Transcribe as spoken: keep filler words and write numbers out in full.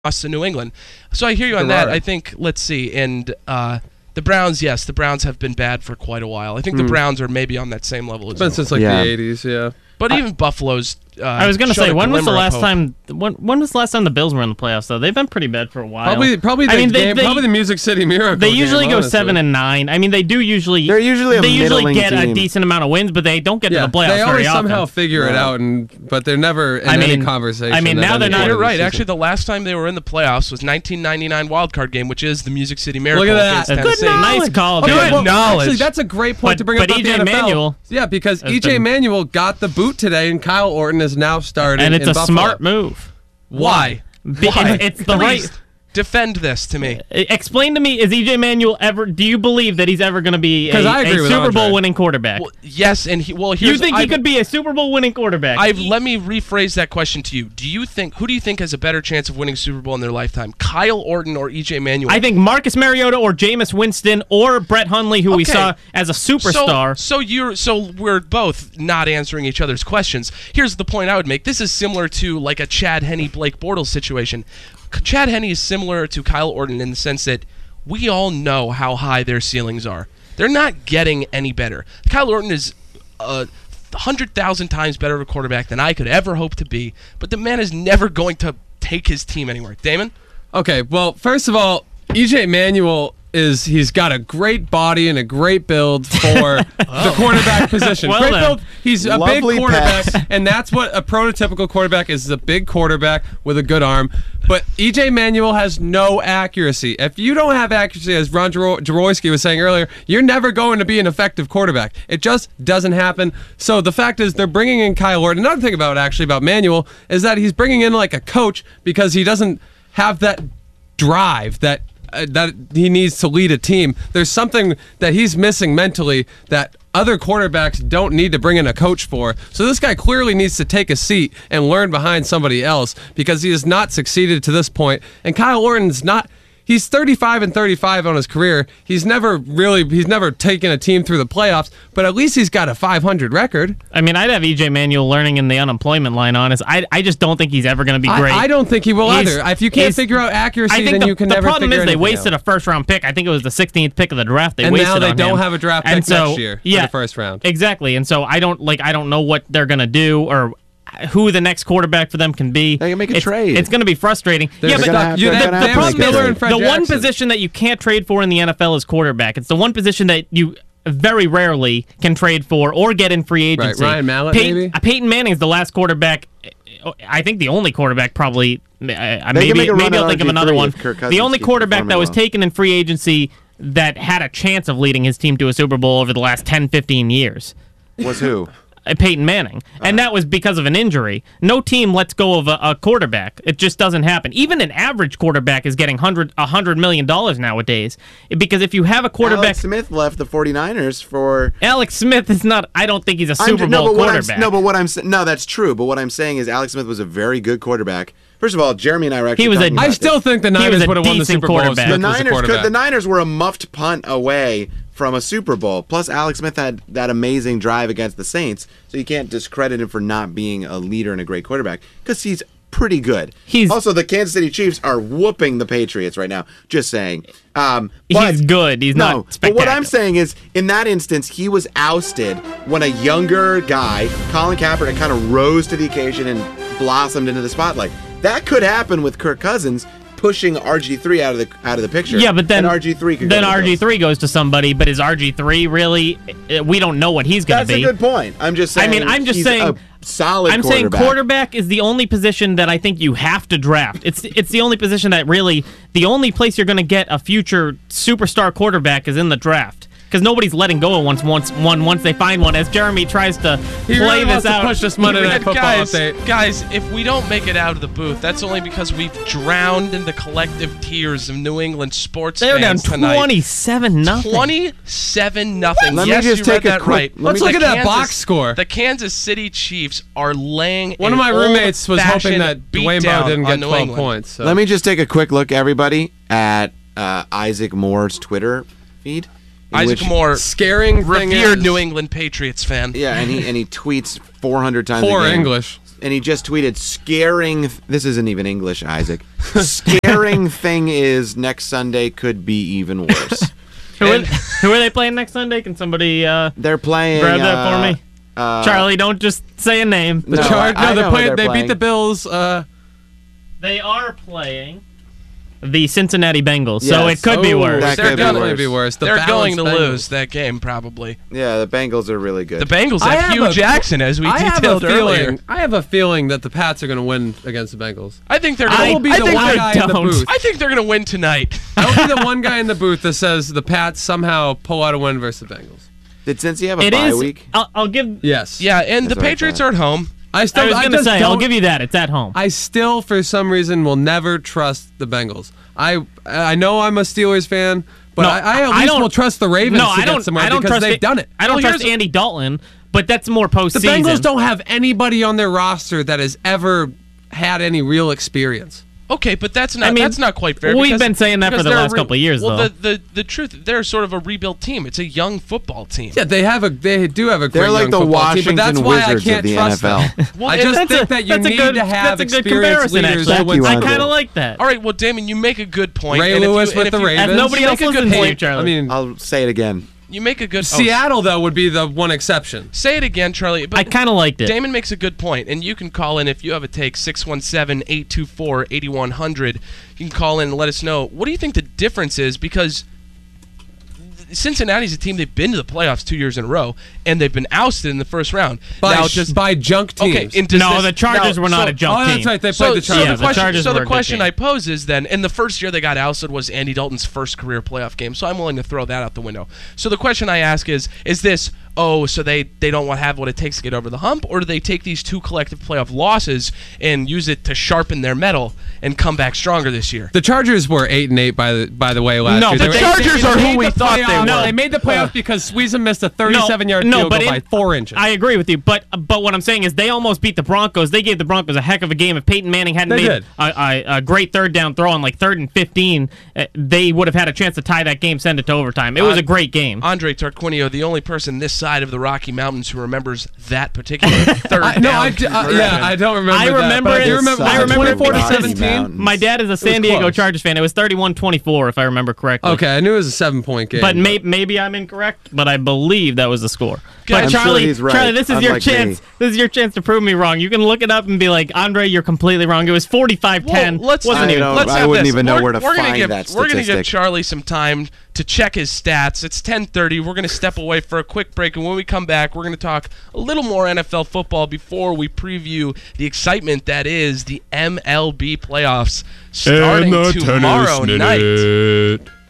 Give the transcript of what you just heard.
to New England. So I hear you on that. I think, let's see, and uh, the Browns, yes, the Browns have been bad for quite a while. I think mm. the Browns are maybe on that same level as well. It's been since like yeah. the eighties, yeah. But I, even Buffalo's. Uh, I was gonna say, when was the last hope. time? When when was the last time the Bills were in the playoffs? Though they've been pretty bad for a while. Probably, probably the I mean, they, game, they, probably the Music City Miracle. They usually game, go honestly. seven and nine. I mean, they do usually. They're usually a they usually get team. a decent amount of wins, but they don't get yeah, to the playoffs they always very often. somehow figure it Yeah. out, and but they're never in I mean, any conversation. I mean, at now any they're not- point You're of the right. season. Actually, the last time they were in the playoffs was nineteen ninety-nine wildcard game, which is the Music City Miracle Look at that. against Good Tennessee. knowledge. Nice call, Good dude. well, knowledge. Actually, that's a great point But- to bring but up about E J the N F L. Manuel Yeah, because has E J been- Manuel got the boot today, and Kyle Orton is now starting. and it's in a Buffalo. smart move. Why? Be- Why? It's the Please, right. defend this to me. Explain to me: is E J Manuel ever? Do you believe that he's ever going to be a, 'Cause I agree a with Super Andre. Bowl winning quarterback? Well, yes, and he. Well, you here's, think he I've, could be a Super Bowl winning quarterback? I've let me rephrase that question to you. Do you think who do you think has a better chance of winning Super Bowl in their lifetime, Kyle Orton or E J Manuel? I think Marcus Mariota or Jameis Winston or Brett Hundley, who we Okay. saw as a superstar. So, so you're so we're both not answering each other's questions. Here's the point I would make. This is similar to like a Chad Henne Blake Bortles situation. Chad Henne is similar to Kyle Orton in the sense that we all know how high their ceilings are. They're not getting any better. Kyle Orton is a hundred thousand times better of a quarterback than I could ever hope to be, but the man is never going to take his team anywhere. Damon? Okay, well, first of all, E J Manuel is he's got a great body and a great build for the quarterback position. Well great then. build. He's a Lovely big quarterback, pass. and that's what a prototypical quarterback is: is a big quarterback with a good arm. But E J Manuel has no accuracy. If you don't have accuracy, as Ron Jaro- Jaworski was saying earlier, you're never going to be an effective quarterback. It just doesn't happen. So the fact is, they're bringing in Kyle Orton. Another thing about actually about Manuel is that he's bringing in like a coach because he doesn't have that drive that uh, that he needs to lead a team. There's something that he's missing mentally that other quarterbacks don't need to bring in a coach for. So this guy clearly needs to take a seat and learn behind somebody else because he has not succeeded to this point. And Kyle Orton's not. He's thirty-five and thirty-five on his career. He's never really, he's never taken a team through the playoffs, but at least he's got a five hundred record. I mean, I'd have E J Manuel learning in the unemployment line. Honest, I I just don't think he's ever going to be great. I, I don't think he will He's- either. If you can't he's- figure out accuracy, I think then the, you can the never problem figure is they anything wasted out. a first round pick. I think it was the sixteenth pick of the draft. They And wasted now they on don't him. have a draft And pick so, next year for yeah, the first round. Exactly, and so I don't like. I don't know what they're going to do or who the next quarterback for them can be. They can make a it's, trade. It's going to be frustrating. They're yeah, but gonna have- you- they're the, gonna the have to problem make a is trade. and Fred the one Jackson. position that you can't trade for in the N F L is quarterback. It's the one position that you very rarely can trade for or get in free Right, agency. Ryan Mallett, Peyton, maybe? uh, Peyton Manning is the last quarterback. I think the only quarterback probably. Uh, can maybe make a run maybe at I'll think of R G three another one. if Kirk The Cousins only keeps quarterback performing that was well. taken in free agency that had a chance of leading his team to a Super Bowl over the last ten, fifteen years. Was who? Uh, Peyton Manning. And that was because of an injury. No team lets go of a, a quarterback. It just doesn't happen. Even an average quarterback is getting one hundred million dollars nowadays. Because if you have a quarterback... Alex Smith left the 49ers for... Alex Smith is not... I don't think he's a I'm Super ju- no, Bowl but what I'm, quarterback. no, but what I'm sa- no, that's true. But what I'm saying is Alex Smith was a very good quarterback. First of all, Jeremy and I were actually He was a- talking about I this. still think the was Niners a would have won the decent Super Bowl. if quarterback. Smith the was a Niners could, quarterback. the Niners were a muffed punt away from a Super Bowl. Plus, Alex Smith had that amazing drive against the Saints, so you can't discredit him for not being a leader and a great quarterback because he's pretty good. He's- also the Kansas City Chiefs are whooping the Patriots right now. Just saying. Um, but- He's good. He's no, not but spectacular. what I'm saying is, in that instance, he was ousted when a younger guy, Colin Kaepernick, kind of rose to the occasion and blossomed into the spotlight. That could happen with Kirk Cousins pushing R G three out of the out of the picture. Yeah, but then and R G three could then go to the R G Bills. three goes to somebody, but is R G three really? uh, We don't know what he's going to That's be. a good point. I'm just saying. I mean, I'm just he's saying. a solid. I'm saying quarterback. quarterback is the only position that I think you have to draft. It's it's the only position that really the only place you're going to get a future superstar quarterback is in the draft. Because nobody's letting go of once once one once they find one. As Jeremy tries to He play really wants this to out, push this Monday Night And Football guys, update. guys, if we don't make it out of the booth, that's only because we've drowned in the collective tears of New England sports they're down fans tonight. twenty-seven nothing. twenty-seven nothing. Let me yes, just you take read a that quick- right. let me Let's look The at that Kansas- box score. The Kansas City Chiefs are laying. One of an my roommates was hoping old-fashioned that Dwayne beatdown Bowe didn't on get New twelve England. points. So. Let me just take a quick look, everybody, at uh, Isaac Moore's Twitter feed. in Isaac which- Moore, Scaring thing revered is- New England Patriots fan. Yeah, and he and he tweets four hundred times. Poor a game. English. and he just tweeted, "Scaring." This isn't even English, Isaac. Scaring thing is next Sunday could be even worse. Who are, who are they playing next Sunday? Can somebody uh, They're playing. grab that uh, for me? Uh, Charlie, don't just say a name. The No, Char- I- I no, they're know who playing, they're they playing. beat the Bills. Uh, They are playing the Cincinnati Bengals, so Yes. it could be oh, worse. That They're could be gonna worse. be worse. The They're going to balanced Bengals. lose that game probably. Yeah, the Bengals are really good. The Bengals I have have Hugh a- Jackson, as we I have a detailed feeling. earlier. I have a feeling that the Pats are going to win against the Bengals. I think they're I going. will be I the think one they're- guy in the don't. booth. I think they're going to win tonight. I'll be the one guy in the booth that says the Pats somehow pull out a win versus the Bengals. Did Cincy have a It bye is. week? I'll, I'll give. Yes. Yeah, and That's the what I Patriots thought. are at home. I still. I was gonna just say, I'll don't- give you that. It's at home. I still, for some reason, will never trust the Bengals. I I know I'm a Steelers fan, but No, I, I at I least don't- will trust the Ravens no, to I don't. get somewhere I don't because trust they've it- done it. I don't Well, trust here's a- Andy Dalton, but that's more The postseason. Bengals don't have anybody on their roster that has ever had any real experience. Okay, but that's not I mean, that's not quite fair. we've because- been saying that for because the they're a last couple of years, well, though. the, the the truth, they're sort of a rebuilt team. It's a young football team. Yeah, they have a they do have a great They're like young the football Washington team, but that's why I Wizards can't of the trust N F L. them. Well, I and just that's think a- that you that's a need good- to have that's a good experienced comparison, leaders actually. to win. I Andre. kind of like that. All right, well, Damon, you make a good point. Ray and if you- Lewis and with if the you- Ravens. As nobody you else make a good listens to you, point. Charlie. I mean, I'll say it again. You make a good. oh, Seattle though would be the one exception. say it again, Charlie. But I kind of liked it. Damon makes a good point, and you can call in if you have a take, six one seven, eight two four, eight one zero zero. You can call in and let us know. What do you think the difference is? Because Cincinnati's a team, they've been to the playoffs two years in a row, and they've been ousted in the first round. By, now, sh- just by junk teams. okay, in, does no, this- the Chargers now, were not so- a junk oh, team. that's right. They So, played the so Chargers. the Yeah, the question, Chargers so were the a good question team. I pose is then, in the first year they got ousted was Andy Dalton's first career playoff game, so I'm willing to throw that out the window. So the question I ask is, is this, oh, so they, they don't want to have what it takes to get over the hump, or do they take these two collective playoff losses and use it to sharpen their metal and come back stronger this year? The Chargers were eight and eight by the by the way last No, year. but They the were- Chargers they are who made we the thought they playoffs- were. No, they made the playoffs because Sweezen missed a thirty-seven yard no, field but goal it- by four inches. I agree with you, but but what I'm saying is they almost beat the Broncos. They gave the Broncos a heck of a game. If Peyton Manning hadn't They made did. a, a, a great third down throw on like third and fifteen, uh, they would have had a chance to tie that game, send it to overtime. It was Uh, a great game. Andre Tarquinio, the only person this side of the Rocky Mountains who remembers that particular third I, down. no, I, d- uh, yeah, I don't remember. I that, remember but I do it- remember. I remember twenty-four to Rocky seventeen. Mountains. My dad is a San Diego close. Chargers fan. It was thirty-one twenty-four, if I remember correctly. Okay, I knew it was a seven point game. But may, maybe I'm incorrect, but I believe that was the score. But I'm sure Charlie, he's right, Charlie, this is your unlike chance. me. This is your chance to prove me wrong. You can look it up and be like, Andre, you're completely wrong. It was forty-five ten. Well, let's Wasn't I even don't- let's I have wouldn't this. even know We're- where to we're gonna find give, that We're gonna give statistic. Charlie some time to check his stats. It's ten thirty. We're gonna step away for a quick break, and when we come back, we're gonna talk a little more N F L football before we preview the excitement that is the M L B playoffs starting tomorrow night.